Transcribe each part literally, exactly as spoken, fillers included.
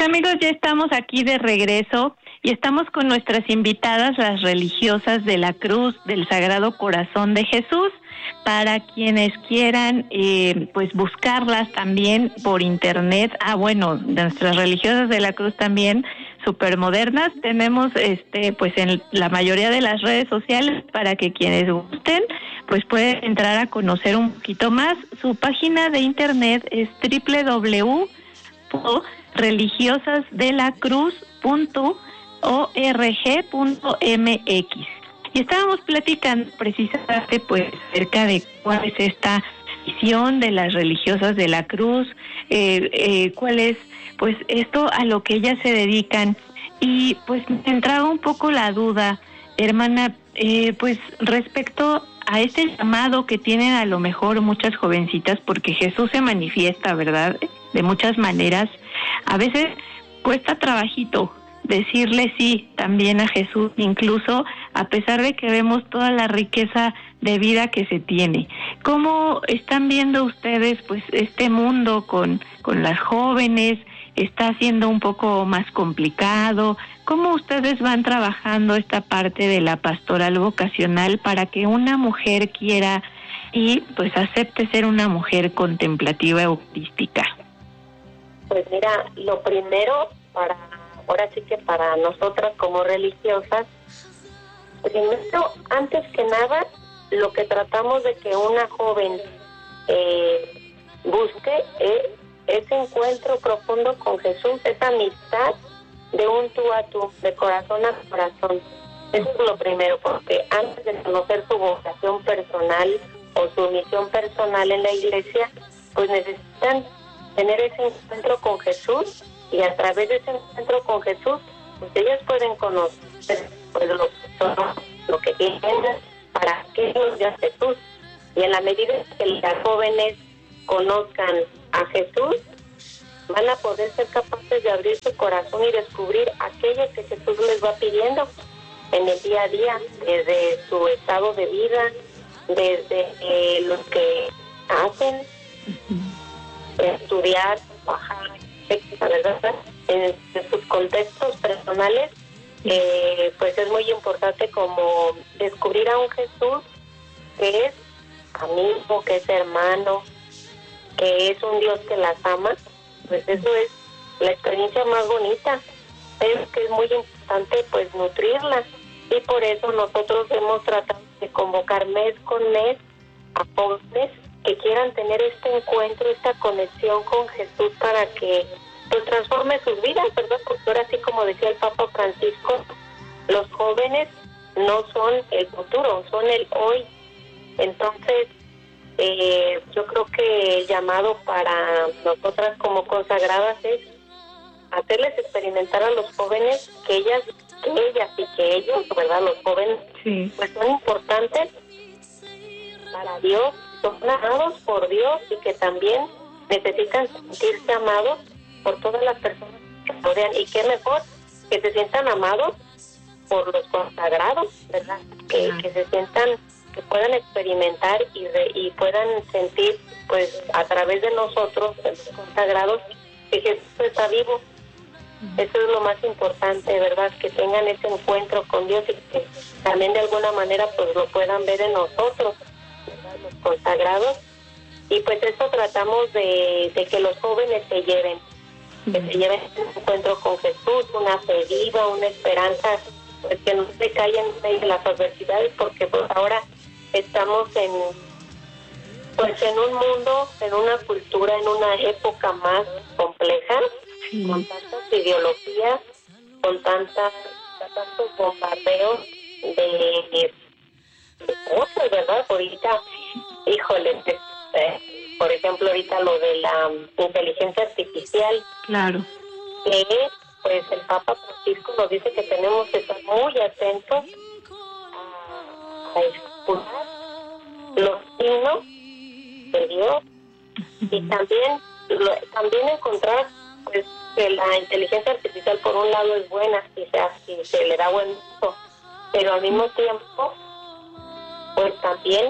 amigos, ya estamos aquí de regreso y estamos con nuestras invitadas, las religiosas de la Cruz del Sagrado Corazón de Jesús. Para quienes quieran, eh, pues buscarlas también por internet. Ah, bueno, nuestras religiosas de la Cruz también, súper modernas. Tenemos, este, pues en la mayoría de las redes sociales para que quienes gusten, pues pueden entrar a conocer un poquito más. Su página de internet es doble u doble u doble u punto religiosas de la cruz punto org punto m x. Y estábamos platicando precisamente pues acerca de cuál es esta visión de las religiosas de la Cruz, eh, eh, cuál es pues esto a lo que ellas se dedican. Y pues me entraba un poco la duda, hermana, eh, pues respecto a este llamado que tienen a lo mejor muchas jovencitas, porque Jesús se manifiesta, ¿verdad?, de muchas maneras. A veces cuesta trabajito decirle sí también a Jesús, incluso a pesar de que vemos toda la riqueza de vida que se tiene. ¿Cómo están viendo ustedes pues este mundo con, con las jóvenes? ¿Está siendo un poco más complicado? ¿Cómo ustedes van trabajando esta parte de la pastoral vocacional para que una mujer quiera y pues acepte ser una mujer contemplativa eucarística? Pues mira, lo primero para ahora sí que para nosotras como religiosas, primero, antes que nada, lo que tratamos de que una joven eh, busque es ese encuentro profundo con Jesús, esa amistad de un tú a tú, de corazón a corazón. Eso es lo primero, porque antes de conocer su vocación personal o su misión personal en la iglesia, pues necesitan tener ese encuentro con Jesús, y a través de ese encuentro con Jesús, pues ellas pueden conocer pues, lo, lo que tienen para que ellos ya Jesús. Y en la medida que las jóvenes conozcan a Jesús, van a poder ser capaces de abrir su corazón y descubrir aquello que Jesús les va pidiendo en el día a día, desde su estado de vida, desde eh, lo que hacen, estudiar, trabajar, la verdad, en, en sus contextos personales, eh, pues es muy importante como descubrir a un Jesús que es amigo, que es hermano, que es un Dios que las ama. Pues eso es la experiencia más bonita, pero que es muy importante pues nutrirla, y por eso nosotros hemos tratado de convocar mes con mes a jóvenes que quieran tener este encuentro, esta conexión con Jesús para que pues transforme sus vidas, ¿verdad? Porque ahora, así como decía el Papa Francisco, los jóvenes no son el futuro, son el hoy. Entonces, eh, yo creo que el llamado para nosotras como consagradas es hacerles experimentar a los jóvenes que ellas, que ellas y que ellos, ¿verdad? Los jóvenes, sí, pues son importantes para Dios, son amados por Dios, y que también necesitan sentirse amados por todas las personas que rodean. Y qué mejor que se sientan amados por los consagrados, ¿verdad? Que, que se sientan, que puedan experimentar y, re, y puedan sentir, pues, a través de nosotros, de los consagrados, que Jesús está vivo. Eso es lo más importante, ¿verdad? Que tengan ese encuentro con Dios y que también de alguna manera pues lo puedan ver en nosotros, ¿verdad? Los consagrados. Y pues eso tratamos de, de que los jóvenes se lleven, que se lleven un encuentro con Jesús, una fe viva, una esperanza, pues que no se caigan en las adversidades, porque pues ahora estamos en pues en un mundo, en una cultura, en una época más compleja, sí, con tantas ideologías, con tantas tantos bombardeos de, de cosas, ¿verdad? Ahorita, híjole, eh, por ejemplo, ahorita lo de la inteligencia artificial. Claro. Que pues el Papa Francisco nos dice que tenemos que estar muy atentos a, a escuchar los signos de Dios, y también lo, también encontrar pues que la inteligencia artificial por un lado es buena si se, si se le da buen uso, pero al mismo tiempo pues también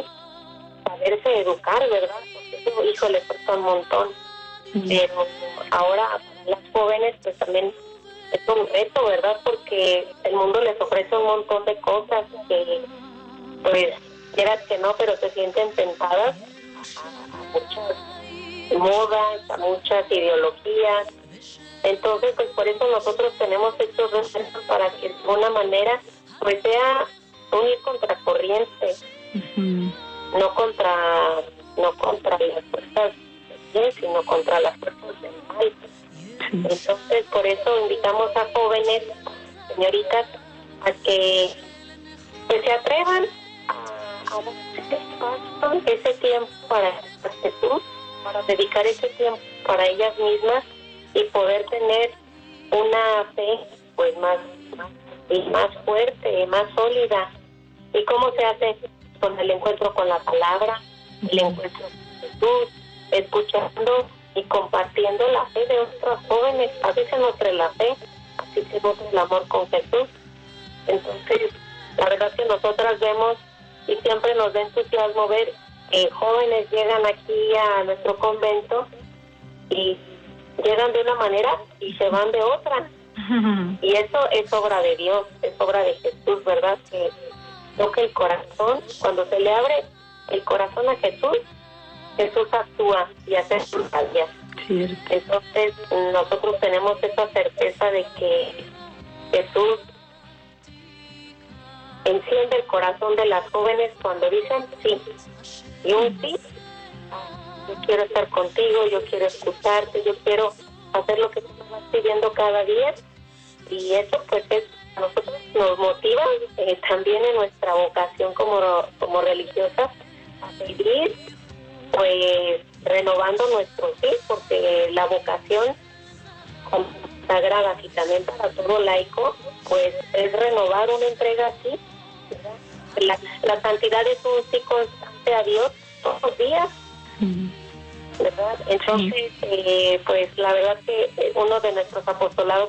saberse educar, ¿verdad? Porque eso, híjole, cuesta un montón. Pero ahora las jóvenes pues también es un reto, ¿verdad? Porque el mundo les ofrece un montón de cosas que pues quieras que no, pero se sienten tentadas a, a muchas modas, a muchas ideologías. Entonces pues por eso nosotros tenemos estos retos para que de alguna manera pues sea un ir contracorriente, uh-huh. no contra no contra las fuerzas del bien, sino contra las fuerzas del mal. Entonces, por eso invitamos a jóvenes, señoritas, a que pues, se atrevan a, a dar ese tiempo para Jesús, para dedicar ese tiempo para ellas mismas y poder tener una fe pues más, más, y más fuerte, más sólida. ¿Y cómo se hace? Con el encuentro con la palabra, el encuentro con Jesús, escuchando y compartiendo la fe de otros jóvenes. A veces se nutre la fe, así se nutre el amor con Jesús. Entonces, la verdad que nosotras vemos y siempre nos da entusiasmo ver que jóvenes llegan aquí a nuestro convento y llegan de una manera y se van de otra. Y eso es obra de Dios, es obra de Jesús, ¿verdad? Que toca el corazón. Cuando se le abre el corazón a Jesús, Jesús actúa y hace sus maravillas. Entonces nosotros tenemos esa certeza de que Jesús enciende el corazón de las jóvenes cuando dicen sí. Y un sí, yo quiero estar contigo, yo quiero escucharte, yo quiero hacer lo que tú me vas pidiendo cada día. Y eso pues es, a nosotros nos motiva eh, también en nuestra vocación como, como religiosas a seguir pues renovando nuestro sí, porque la vocación sagrada y también para todo laico pues es renovar una entrega así. La, la santidad es un sí constante a Dios todos los días, ¿verdad? Entonces, eh, pues la verdad que uno de nuestros apostolados